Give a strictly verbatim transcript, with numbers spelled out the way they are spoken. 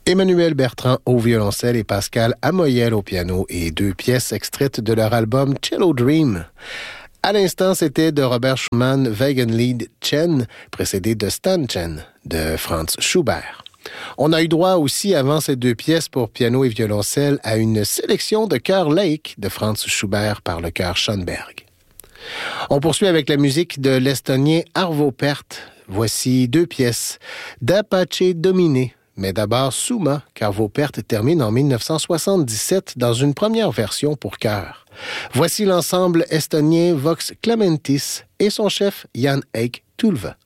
Emmanuel Bertrand au violoncelle et Pascal Amoyel au piano et deux pièces extraites de leur album Cello Dream. À l'instant, c'était de Robert Schumann, Wagenlied Chen, précédé de Stan Chen de Franz Schubert. On a eu droit aussi, avant ces deux pièces pour piano et violoncelle, à une sélection de Chœur Lake de Franz Schubert par le chœur Schoenberg. On poursuit avec la musique de l'estonien Arvo Pärt. Voici deux pièces d'Apache Dominé. Mais d'abord Summa, qu'Arvo Pärt termine en dix-neuf cent soixante-dix-sept dans une première version pour chœur. Voici l'ensemble estonien Vox Clamentis et son chef Jan Eik Tulve.